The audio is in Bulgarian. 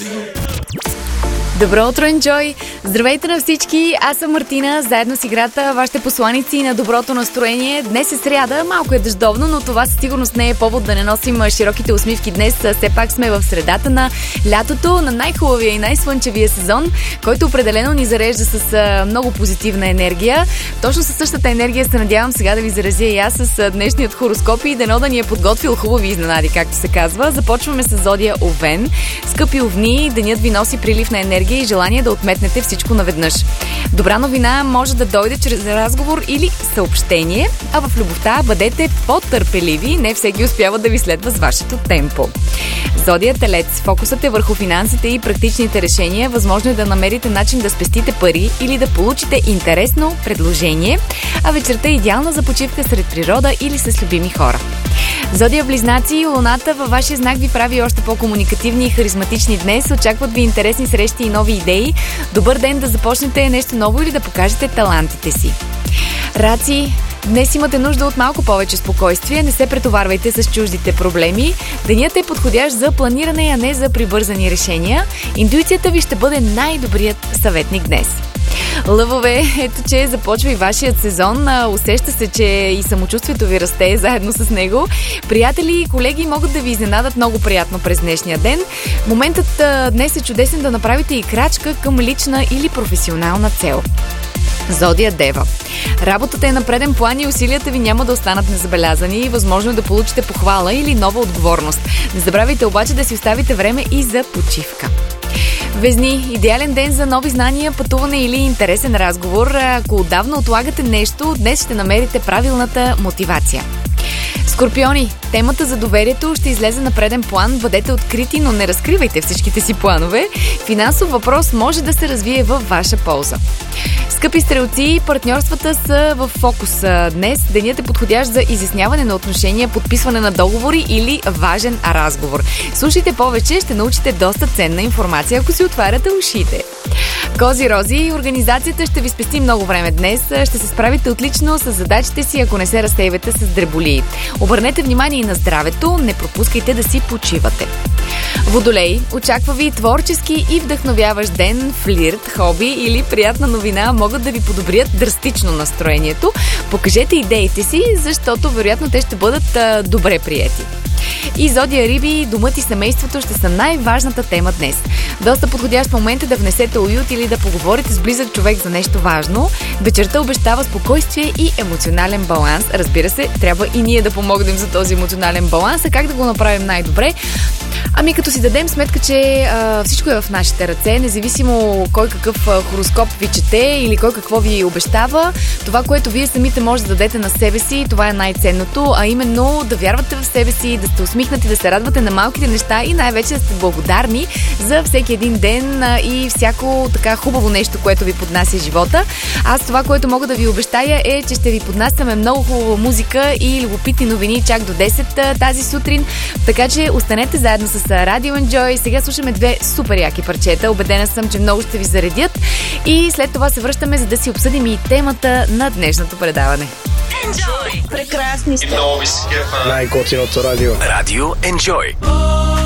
Добро утро, Enjoy! Здравейте на всички! Аз съм Мартина, заедно с играта вашите посланици на доброто настроение. Днес е сряда, малко е дъждовно, но това със сигурност не е повод да не носим широките усмивки днес. Все пак сме в средата на лятото, на най-хубавия и най-слънчевия сезон, който определено ни зарежда с много позитивна енергия. Точно със същата енергия се надявам сега да ви заразя и аз с днешният хороскоп и дано да ни е подготвил хубави изненади, както се казва. Започваме с зодия Овен. Скъпи овни, денят ви носи прилив на енергия и желание да отметнете всичко наведнъж. Добра новина може да дойде чрез разговор или съобщение, а в любовта бъдете по-търпеливи, не всеки успява да ви следва с вашето темпо. Зодия Телец. Фокусът е върху финансите и практичните решения. Възможно е да намерите начин да спестите пари или да получите интересно предложение, а вечерта е идеална за почивка сред природа или с любими хора. Зодия Близнаци, луната във вашия знак ви прави още по-комуникативни и харизматични днес. Очакват ви интересни срещи и нови идеи. Добър ден да започнете нещо ново или да покажете талантите си. Раци, днес имате нужда от малко повече спокойствие, не се претоварвайте с чуждите проблеми. Денят е подходящ за планиране, а не за прибързани решения. Интуицията ви ще бъде най-добрият съветник днес. Лъвове, ето че започва и вашият сезон. Усеща се, че и самочувствието ви расте заедно с него. Приятели и колеги могат да ви изненадат много приятно през днешния ден. Моментът днес е чудесен да направите и крачка към лична или професионална цел. Зодия Дева. Работата е на преден план и усилията ви няма да останат незабелязани. Възможно е да получите похвала или нова отговорност. Не забравяйте обаче да си оставите време и за почивка. Везни, идеален ден за нови знания, пътуване или интересен разговор. Ако отдавна отлагате нещо, днес ще намерите правилната мотивация. Скорпиони, темата за доверието ще излезе на преден план. Бъдете открити, но не разкривайте всичките си планове. Финансов въпрос може да се развие във ваша полза. Скъпи стрелци, партньорствата са в фокус днес. Денят е подходящ за изясняване на отношения, подписване на договори или важен разговор. Слушайте повече, ще научите доста ценна информация, ако си отваряте ушите. Кози Рози, организацията ще ви спести много време днес. Ще се справите отлично с задачите си, ако не се разсейвате с дреболии. Обърнете внимание и на здравето, не пропускайте да си почивате. Водолей, очаква ви творчески и вдъхновяващ ден. Флирт, хоби или приятна новина могат да ви подобрят драстично настроението. Покажете идеите си, защото вероятно те ще бъдат добре приети. И зодия Риби, домът и семейството ще са най-важната тема днес. Доста подходящ момент е да внесете уют или да поговорите с близък човек за нещо важно. Вечерта обещава спокойствие и емоционален баланс. Разбира се, трябва и ние да помогнем за този емоционален баланс. А как да го направим най-добре? Ами като си дадем сметка, че всичко е в нашите ръце, независимо кой какъв хороскоп ви чете или кой какво ви обещава, това, което вие самите може да дадете на себе си, това е най-ценното, а именно да вярвате в себе си, да сте усмихнати, да се радвате на малките неща и най-вече да сте благодарни за всеки един ден и всяко така хубаво нещо, което ви поднася живота. Аз това, което мога да ви обещая е, че ще ви поднасяме много хубава музика и любопитни новини чак до 10 тази сутрин, така че останете заедно с Радио Enjoy. Сега слушаме две супер яки парчета. Убедена съм, че много ще ви заредят. И след това се връщаме, за да си обсъдим и темата на днешното предаване. Enjoy! Прекрасни сте! Най-готиното радио. Радио Enjoy.